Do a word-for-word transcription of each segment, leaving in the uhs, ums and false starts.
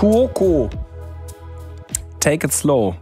Fukuoka. Take it slow.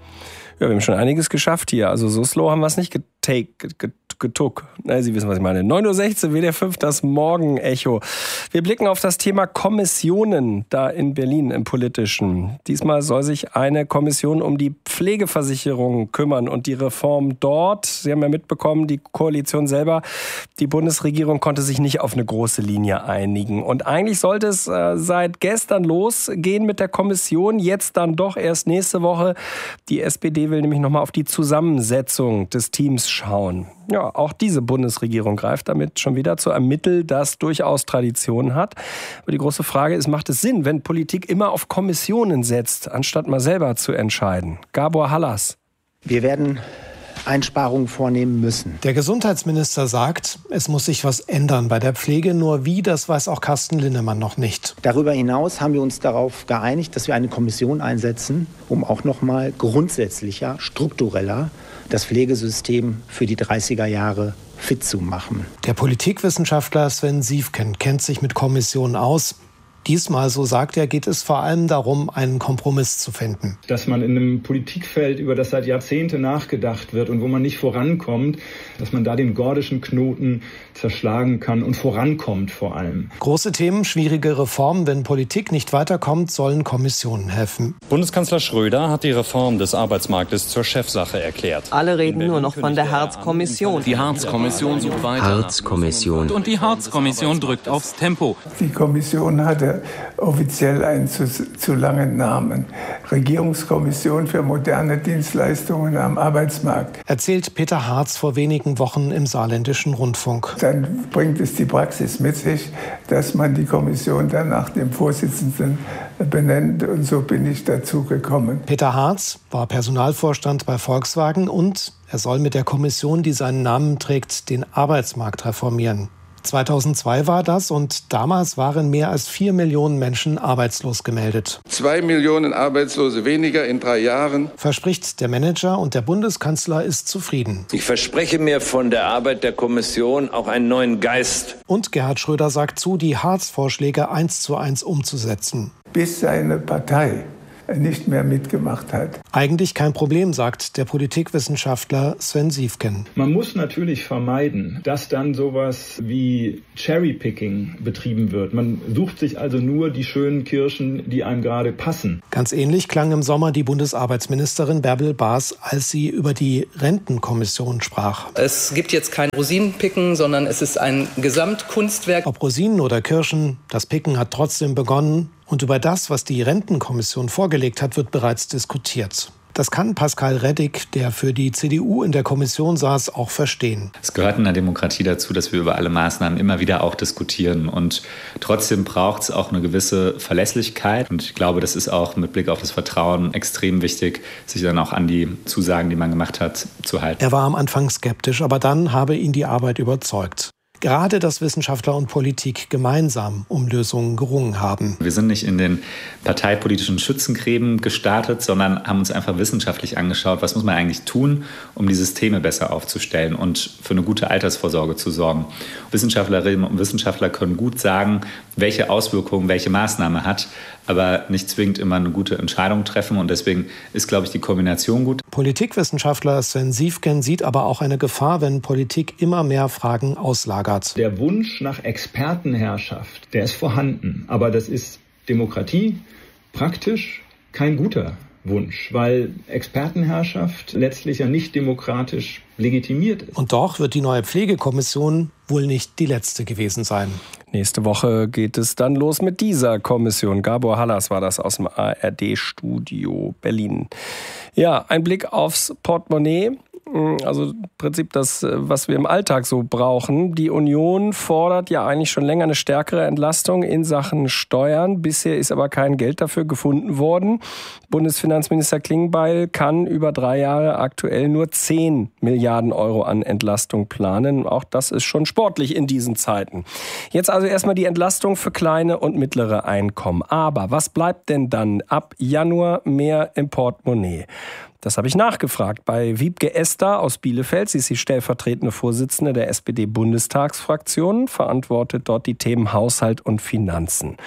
Ja, wir haben schon einiges geschafft hier. Also so slow haben wir es nicht getake, getuck. Na, Sie wissen, was ich meine. neun Uhr sechzehn, W D R fünf, das Morgenecho. Wir blicken auf das Thema Kommissionen da in Berlin im Politischen. Diesmal soll sich eine Kommission um die Pflegeversicherung kümmern und die Reform dort. Sie haben ja mitbekommen, die Koalition selber, die Bundesregierung konnte sich nicht auf eine große Linie einigen. Und eigentlich sollte es äh, seit gestern losgehen mit der Kommission. Jetzt dann doch erst nächste Woche. Die S P D will nämlich nochmal auf die Zusammensetzung des Teams schauen. Ja, auch diese Bundesregierung greift damit schon wieder zu einem Mittel, das durchaus Tradition hat. Aber die große Frage ist, macht es Sinn, wenn Politik immer auf Kommissionen setzt, anstatt mal selber zu entscheiden? Gabor Hallas. Wir werden Einsparungen vornehmen müssen. Der Gesundheitsminister sagt, es muss sich was ändern bei der Pflege. Nur wie, das weiß auch Carsten Linnemann noch nicht. Darüber hinaus haben wir uns darauf geeinigt, dass wir eine Kommission einsetzen, um auch noch mal grundsätzlicher, struktureller das Pflegesystem für die dreißiger Jahre fit zu machen. Der Politikwissenschaftler Sven Siefken kennt sich mit Kommissionen aus. Diesmal, so sagt er, geht es vor allem darum, einen Kompromiss zu finden. Dass man in einem Politikfeld, über das seit Jahrzehnten nachgedacht wird und wo man nicht vorankommt, dass man da den gordischen Knoten zerschlagen kann und vorankommt vor allem. Große Themen, schwierige Reformen. Wenn Politik nicht weiterkommt, sollen Kommissionen helfen. Bundeskanzler Schröder hat die Reform des Arbeitsmarktes zur Chefsache erklärt. Alle reden nur noch von der Hartz-Kommission. Die Hartz-Kommission sucht weiter. Hartz-Kommission. Und die Hartz-Kommission drückt aufs Tempo. Die Kommission hatte offiziell einen zu, zu langen Namen. Regierungskommission für moderne Dienstleistungen am Arbeitsmarkt. Erzählt Peter Hartz vor wenigen Wochen im Saarländischen Rundfunk. Dann bringt es die Praxis mit sich, dass man die Kommission dann nach dem Vorsitzenden benennt. Und so bin ich dazu gekommen. Peter Hartz war Personalvorstand bei Volkswagen und er soll mit der Kommission, die seinen Namen trägt, den Arbeitsmarkt reformieren. zweitausendzwei war das und damals waren mehr als vier Millionen Menschen arbeitslos gemeldet. Zwei Millionen Arbeitslose weniger in drei Jahren. Verspricht der Manager und der Bundeskanzler ist zufrieden. Ich verspreche mir von der Arbeit der Kommission auch einen neuen Geist. Und Gerhard Schröder sagt zu, die Hartz-Vorschläge eins zu eins umzusetzen. Bis seine Partei nicht mehr mitgemacht hat. Eigentlich kein Problem, sagt der Politikwissenschaftler Sven Siefken. Man muss natürlich vermeiden, dass dann sowas wie Cherrypicking betrieben wird. Man sucht sich also nur die schönen Kirschen, die einem gerade passen. Ganz ähnlich klang im Sommer die Bundesarbeitsministerin Bärbel Baas, als sie über die Rentenkommission sprach. Es gibt jetzt kein Rosinenpicken, sondern es ist ein Gesamtkunstwerk. Ob Rosinen oder Kirschen, das Picken hat trotzdem begonnen. Und über das, was die Rentenkommission vorgelegt hat, wird bereits diskutiert. Das kann Pascal Reddick, der für die C D U in der Kommission saß, auch verstehen. Es gehört in der Demokratie dazu, dass wir über alle Maßnahmen immer wieder auch diskutieren. Und trotzdem braucht es auch eine gewisse Verlässlichkeit. Und ich glaube, das ist auch mit Blick auf das Vertrauen extrem wichtig, sich dann auch an die Zusagen, die man gemacht hat, zu halten. Er war am Anfang skeptisch, aber dann habe ihn die Arbeit überzeugt. Gerade, dass Wissenschaftler und Politik gemeinsam um Lösungen gerungen haben. Wir sind nicht in den parteipolitischen Schützengräben gestartet, sondern haben uns einfach wissenschaftlich angeschaut, was muss man eigentlich tun, um die Systeme besser aufzustellen und für eine gute Altersvorsorge zu sorgen. Wissenschaftlerinnen und Wissenschaftler können gut sagen, welche Auswirkungen welche Maßnahme hat, aber nicht zwingend immer eine gute Entscheidung treffen. Und deswegen ist, glaube ich, die Kombination gut. Politikwissenschaftler Sven Siefken sieht aber auch eine Gefahr, wenn Politik immer mehr Fragen auslagert. Der Wunsch nach Expertenherrschaft, der ist vorhanden. Aber das ist Demokratie praktisch kein guter Wunsch, weil Expertenherrschaft letztlich ja nicht demokratisch legitimiert ist. Und doch wird die neue Pflegekommission wohl nicht die letzte gewesen sein. Nächste Woche geht es dann los mit dieser Kommission. Gabor Hallas war das aus dem A R D-Studio Berlin. Ja, ein Blick aufs Portemonnaie. Also im Prinzip das, was wir im Alltag so brauchen. Die Union fordert ja eigentlich schon länger eine stärkere Entlastung in Sachen Steuern. Bisher ist aber kein Geld dafür gefunden worden. Bundesfinanzminister Klingbeil kann über drei Jahre aktuell nur zehn Milliarden Euro an Entlastung planen. Auch das ist schon sportlich in diesen Zeiten. Jetzt also erstmal die Entlastung für kleine und mittlere Einkommen. Aber was bleibt denn dann ab Januar mehr im Portemonnaie? Das habe ich nachgefragt bei Wiebke Esther aus Bielefeld. Sie ist die stellvertretende Vorsitzende der S P D-Bundestagsfraktion, verantwortet dort die Themen Haushalt und Finanzen.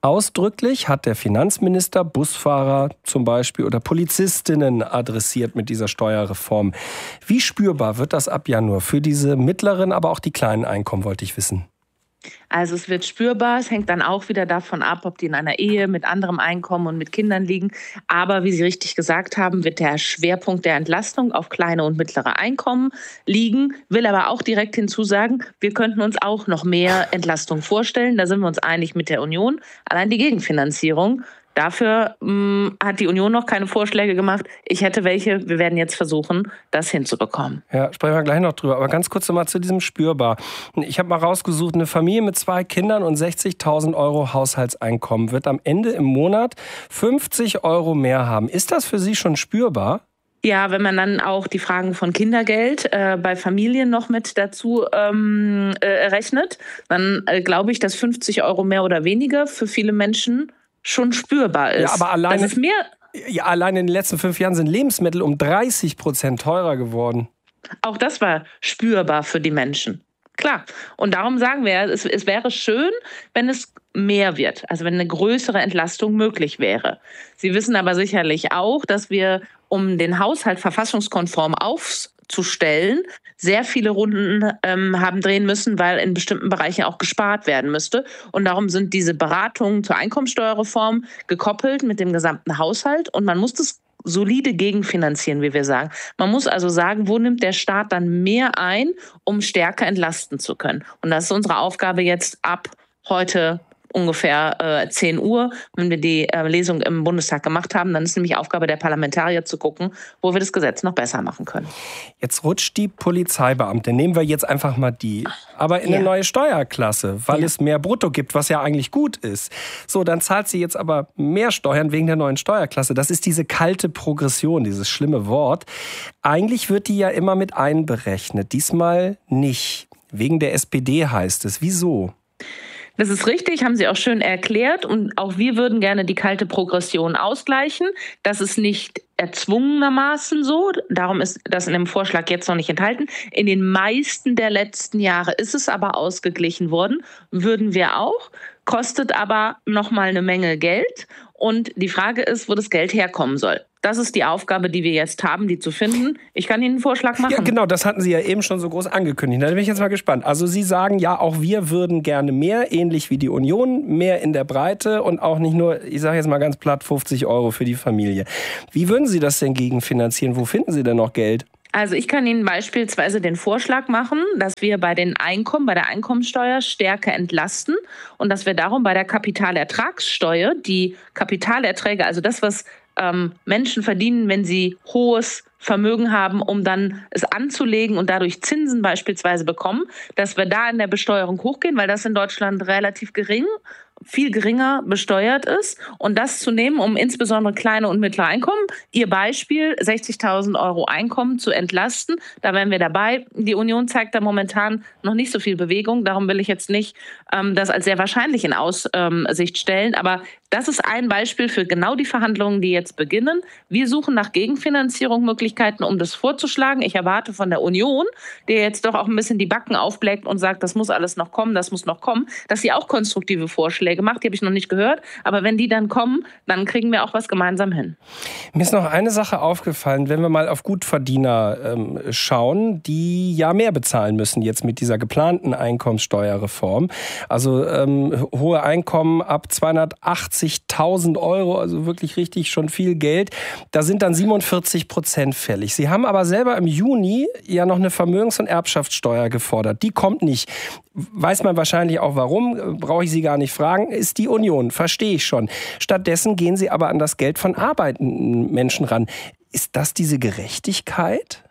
Ausdrücklich hat der Finanzminister Busfahrer zum Beispiel oder Polizistinnen adressiert mit dieser Steuerreform. Wie spürbar wird das ab Januar für diese mittleren, aber auch die kleinen Einkommen, wollte ich wissen. Also es wird spürbar, es hängt dann auch wieder davon ab, ob die in einer Ehe mit anderem Einkommen und mit Kindern liegen. Aber wie Sie richtig gesagt haben, wird der Schwerpunkt der Entlastung auf kleine und mittlere Einkommen liegen. Will aber auch direkt hinzusagen, wir könnten uns auch noch mehr Entlastung vorstellen. Da sind wir uns einig mit der Union. Allein die Gegenfinanzierung, dafür mh, hat die Union noch keine Vorschläge gemacht. Ich hätte welche. Wir werden jetzt versuchen, das hinzubekommen. Ja, sprechen wir gleich noch drüber. Aber ganz kurz nochmal zu diesem spürbar. Ich habe mal rausgesucht, eine Familie mit zwei Kindern und sechzigtausend Euro Haushaltseinkommen wird am Ende im Monat fünfzig Euro mehr haben. Ist das für Sie schon spürbar? Ja, wenn man dann auch die Fragen von Kindergeld äh, bei Familien noch mit dazu ähm, äh, rechnet, dann äh, glaube ich, dass fünfzig Euro mehr oder weniger für viele Menschen schon spürbar ist. Ja, aber alleine, das ist mehr. Ja, allein in den letzten fünf Jahren sind Lebensmittel um dreißig Prozent teurer geworden. Auch das war spürbar für die Menschen. Klar. Und darum sagen wir, es, es wäre schön, wenn es mehr wird, also wenn eine größere Entlastung möglich wäre. Sie wissen aber sicherlich auch, dass wir, um den Haushalt verfassungskonform aufzustellen, sehr viele Runden ähm, haben drehen müssen, weil in bestimmten Bereichen auch gespart werden müsste. Und darum sind diese Beratungen zur Einkommensteuerreform gekoppelt mit dem gesamten Haushalt. Und man muss das solide gegenfinanzieren, wie wir sagen. Man muss also sagen, wo nimmt der Staat dann mehr ein, um stärker entlasten zu können. Und das ist unsere Aufgabe jetzt ab heute ungefähr äh, zehn Uhr, wenn wir die äh, Lesung im Bundestag gemacht haben. Dann ist nämlich Aufgabe der Parlamentarier zu gucken, wo wir das Gesetz noch besser machen können. Jetzt rutscht die Polizeibeamte, nehmen wir jetzt einfach mal die, aber in ja. eine neue Steuerklasse, weil ja. es mehr Brutto gibt, was ja eigentlich gut ist. So, dann zahlt sie jetzt aber mehr Steuern wegen der neuen Steuerklasse. Das ist diese kalte Progression, dieses schlimme Wort. Eigentlich wird die ja immer mit einberechnet, diesmal nicht. Wegen der S P D heißt es. Wieso? Das ist richtig, haben Sie auch schön erklärt. Und auch wir würden gerne die kalte Progression ausgleichen. Das ist nicht erzwungenermaßen so. Darum ist das in dem Vorschlag jetzt noch nicht enthalten. In den meisten der letzten Jahre ist es aber ausgeglichen worden. Würden wir auch. Kostet aber nochmal eine Menge Geld. Und die Frage ist, wo das Geld herkommen soll. Das ist die Aufgabe, die wir jetzt haben, die zu finden. Ich kann Ihnen einen Vorschlag machen. Ja, genau, das hatten Sie ja eben schon so groß angekündigt. Da bin ich jetzt mal gespannt. Also Sie sagen, ja, auch wir würden gerne mehr, ähnlich wie die Union, mehr in der Breite und auch nicht nur, ich sage jetzt mal ganz platt, fünfzig Euro für die Familie. Wie würden Sie das denn gegenfinanzieren? Wo finden Sie denn noch Geld? Also ich kann Ihnen beispielsweise den Vorschlag machen, dass wir bei den Einkommen, bei der Einkommensteuer stärker entlasten und dass wir darum bei der Kapitalertragssteuer die Kapitalerträge, also das, was ähm, Menschen verdienen, wenn sie hohes Vermögen haben, um dann es anzulegen und dadurch Zinsen beispielsweise bekommen, dass wir da in der Besteuerung hochgehen, weil das in Deutschland relativ gering viel geringer besteuert ist und das zu nehmen, um insbesondere kleine und mittlere Einkommen, Ihr Beispiel, sechzigtausend Euro Einkommen zu entlasten. Da wären wir dabei. Die Union zeigt da momentan noch nicht so viel Bewegung. Darum will ich jetzt nicht ähm, das als sehr wahrscheinlich in Aussicht stellen. Aber das ist ein Beispiel für genau die Verhandlungen, die jetzt beginnen. Wir suchen nach Gegenfinanzierung Möglichkeiten, um das vorzuschlagen. Ich erwarte von der Union, der jetzt doch auch ein bisschen die Backen aufblägt und sagt, das muss alles noch kommen, das muss noch kommen, dass sie auch konstruktive Vorschläge gemacht, die habe ich noch nicht gehört. Aber wenn die dann kommen, dann kriegen wir auch was gemeinsam hin. Mir ist noch eine Sache aufgefallen, wenn wir mal auf Gutverdiener ähm, schauen, die ja mehr bezahlen müssen jetzt mit dieser geplanten Einkommenssteuerreform. Also ähm, hohe Einkommen ab zweihundertachtzigtausend Euro, also wirklich richtig schon viel Geld. Da sind dann siebenundvierzig Prozent fällig. Sie haben aber selber im Juni ja noch eine Vermögens- und Erbschaftssteuer gefordert. Die kommt nicht. Weiß man wahrscheinlich auch warum, brauche ich Sie gar nicht fragen, ist die Union, verstehe ich schon. Stattdessen gehen Sie aber an das Geld von arbeitenden Menschen ran. Ist das diese Gerechtigkeit?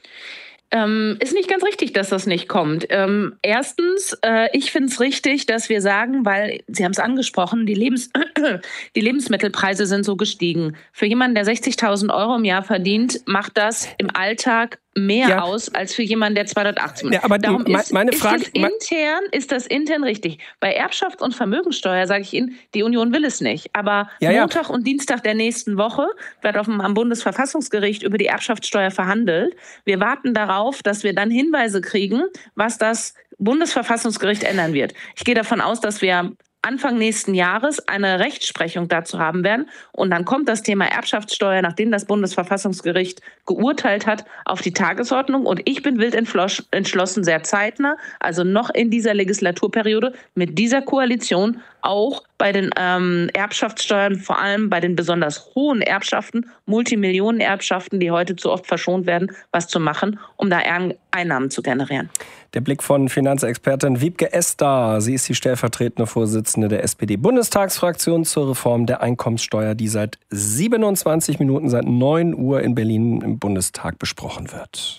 Ähm, ist nicht ganz richtig, dass das nicht kommt. Ähm, erstens, äh, ich finde es richtig, dass wir sagen, weil, Sie haben es angesprochen, die, Lebens die Lebensmittelpreise sind so gestiegen. Für jemanden, der sechzigtausend Euro im Jahr verdient, macht das im Alltag mehr ja. aus als für jemanden, der zweihundertachtzig. Ja, aber Darum die, ist, meine Frage, ist, das intern, ist das intern richtig. Bei Erbschafts- und Vermögensteuer sage ich Ihnen, die Union will es nicht. Aber ja, Montag ja. und Dienstag der nächsten Woche wird auf dem, am Bundesverfassungsgericht über die Erbschaftssteuer verhandelt. Wir warten darauf, dass wir dann Hinweise kriegen, was das Bundesverfassungsgericht ändern wird. Ich gehe davon aus, dass wir Anfang nächsten Jahres eine Rechtsprechung dazu haben werden. Und dann kommt das Thema Erbschaftssteuer, nachdem das Bundesverfassungsgericht geurteilt hat, auf die Tagesordnung. Und ich bin wild entschlossen, sehr zeitnah, also noch in dieser Legislaturperiode, mit dieser Koalition auch bei den ähm, Erbschaftssteuern, vor allem bei den besonders hohen Erbschaften, Multimillionen-Erbschaften, die heute zu oft verschont werden, was zu machen, um da Einnahmen zu generieren. Der Blick von Finanzexpertin Wiebke Esder. Sie ist die stellvertretende Vorsitzende der S P D-Bundestagsfraktion zur Reform der Einkommenssteuer, die seit siebenundzwanzig Minuten, seit neun Uhr in Berlin im Bundestag besprochen wird.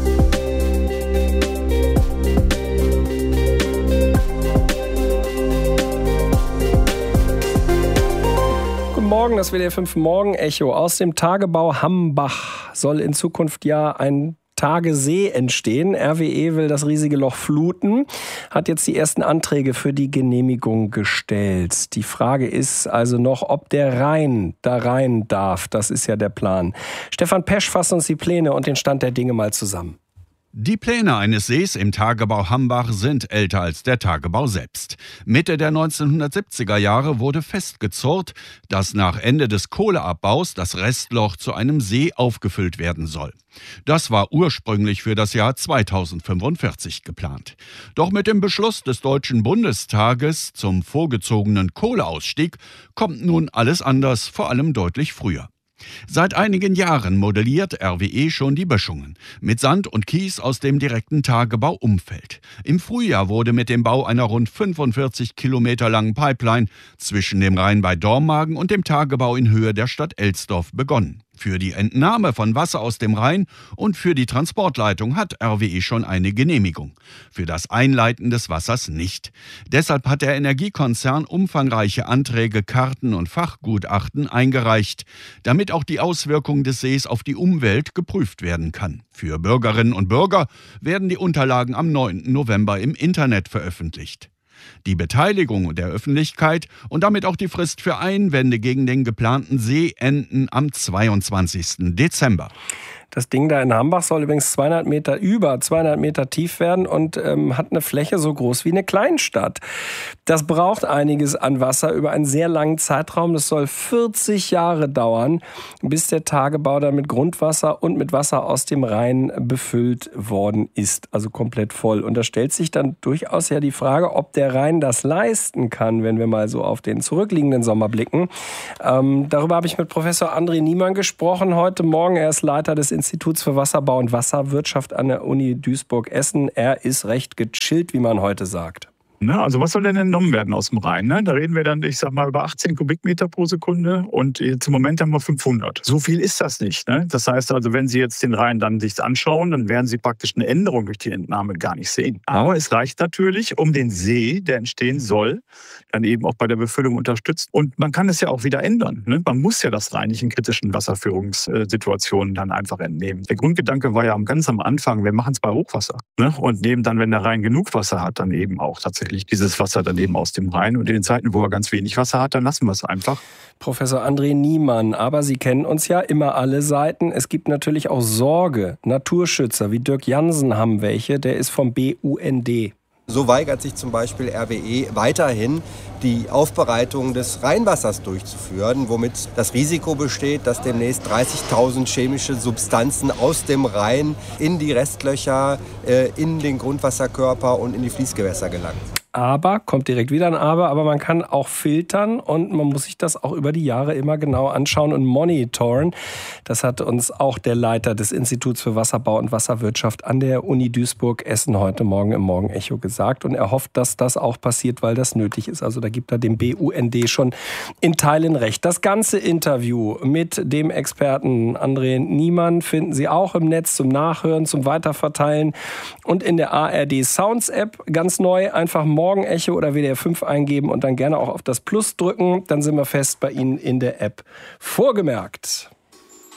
Guten Morgen, das W D R fünf Morgen-Echo. Aus dem Tagebau Hambach soll in Zukunft ja ein Tagesee entstehen. R W E will das riesige Loch fluten, hat jetzt die ersten Anträge für die Genehmigung gestellt. Die Frage ist also noch, ob der Rhein da rein darf. Das ist ja der Plan. Stefan Pesch fasst uns die Pläne und den Stand der Dinge mal zusammen. Die Pläne eines Sees im Tagebau Hambach sind älter als der Tagebau selbst. Mitte der neunzehnhundertsiebziger Jahre wurde festgezurrt, dass nach Ende des Kohleabbaus das Restloch zu einem See aufgefüllt werden soll. Das war ursprünglich für das Jahr zweitausendfünfundvierzig geplant. Doch mit dem Beschluss des Deutschen Bundestages zum vorgezogenen Kohleausstieg kommt nun alles anders, vor allem deutlich früher. Seit einigen Jahren modelliert R W E schon die Böschungen mit Sand und Kies aus dem direkten Tagebauumfeld. Im Frühjahr wurde mit dem Bau einer rund fünfundvierzig Kilometer langen Pipeline zwischen dem Rhein bei Dormagen und dem Tagebau in Höhe der Stadt Elsdorf begonnen. Für die Entnahme von Wasser aus dem Rhein und für die Transportleitung hat R W E schon eine Genehmigung. Für das Einleiten des Wassers nicht. Deshalb hat der Energiekonzern umfangreiche Anträge, Karten und Fachgutachten eingereicht, damit auch die Auswirkungen des Sees auf die Umwelt geprüft werden kann. Für Bürgerinnen und Bürger werden die Unterlagen am neunten November im Internet veröffentlicht. Die Beteiligung der Öffentlichkeit und damit auch die Frist für Einwände gegen den geplanten See enden am zweiundzwanzigsten Dezember. Das Ding da in Hambach soll übrigens zweihundert Meter, über zweihundert Meter tief werden und ähm, hat eine Fläche so groß wie eine Kleinstadt. Das braucht einiges an Wasser über einen sehr langen Zeitraum. Das soll vierzig Jahre dauern, bis der Tagebau dann mit Grundwasser und mit Wasser aus dem Rhein befüllt worden ist. Also komplett voll. Und da stellt sich dann durchaus ja die Frage, ob der Rhein das leisten kann, wenn wir mal so auf den zurückliegenden Sommer blicken. Ähm, darüber habe ich mit Professor André Niemann gesprochen heute Morgen. Er ist Leiter des Instituts für Wasserbau und Wasserwirtschaft an der Uni Duisburg-Essen. Er ist recht gechillt, wie man heute sagt. Na, also was soll denn entnommen werden aus dem Rhein? Ne? Da reden wir dann, ich sag mal, über achtzehn Kubikmeter pro Sekunde und jetzt im Moment haben wir fünfhundert. So viel ist das nicht. Ne? Das heißt also, wenn Sie jetzt den Rhein dann sich anschauen, dann werden Sie praktisch eine Änderung durch die Entnahme gar nicht sehen. Aber es reicht natürlich, um den See, der entstehen soll, dann eben auch bei der Befüllung unterstützt. Und man kann es ja auch wieder ändern. Ne? Man muss ja das Rhein nicht in kritischen Wasserführungssituationen dann einfach entnehmen. Der Grundgedanke war ja ganz am Anfang, wir machen es bei Hochwasser. Ne? Und nehmen dann, wenn der Rhein genug Wasser hat, dann eben auch tatsächlich dieses Wasser dann eben aus dem Rhein. Und in den Zeiten, wo er ganz wenig Wasser hat, dann lassen wir es einfach. Professor André Niemann, aber Sie kennen uns ja immer alle Seiten. Es gibt natürlich auch Sorge. Naturschützer wie Dirk Jansen haben welche, der ist vom B U N D. So weigert sich zum Beispiel R W E weiterhin, die Aufbereitung des Rheinwassers durchzuführen, womit das Risiko besteht, dass demnächst dreißigtausend chemische Substanzen aus dem Rhein in die Restlöcher, in den Grundwasserkörper und in die Fließgewässer gelangen. Aber, kommt direkt wieder ein Aber, aber man kann auch filtern und man muss sich das auch über die Jahre immer genau anschauen und monitoren. Das hat uns auch der Leiter des Instituts für Wasserbau und Wasserwirtschaft an der Uni Duisburg-Essen heute Morgen im Morgen-Echo gesagt. Und er hofft, dass das auch passiert, weil das nötig ist. Also da gibt er dem B U N D schon in Teilen recht. Das ganze Interview mit dem Experten André Niemann finden Sie auch im Netz zum Nachhören, zum Weiterverteilen und in der A R D Sounds App. Ganz neu, einfach Morgen-Echo oder W D R fünf eingeben und dann gerne auch auf das Plus drücken. Dann sind wir fest bei Ihnen in der App vorgemerkt.